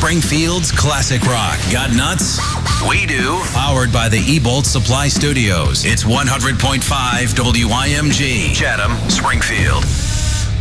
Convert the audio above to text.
Springfield's classic rock. Got nuts? We do. Powered by the eBolt Supply Studios. It's 100.5 WIMG. Chatham, Springfield.